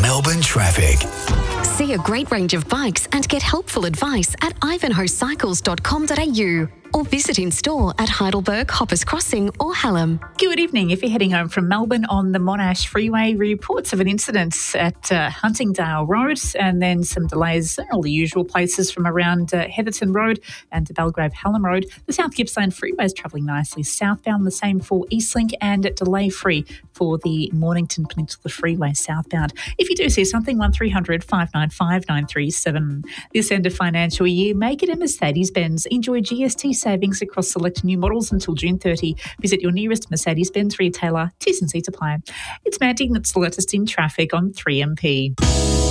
Melbourne traffic. See a great range of bikes and get helpful advice at ivanhoecycles.com.au or visit in store at Heidelberg, Hoppers Crossing or Hallam. Good evening. If you're heading home from Melbourne on the Monash Freeway, reports of an incident at Huntingdale Road and then some delays in all the usual places from around Heatherton Road and to Belgrave Hallam Road. The South Gippsland Freeway is travelling nicely southbound, the same for Eastlink and delay free for the Mornington Peninsula Freeway southbound. If you do see something, 1300 595 937. This end of financial year, make it a Mercedes-Benz. Enjoy GST savings across select new models until June 30. Visit your nearest Mercedes-Benz retailer. T's and C's apply. It's Matt Ignatz, the latest in traffic on 3MP.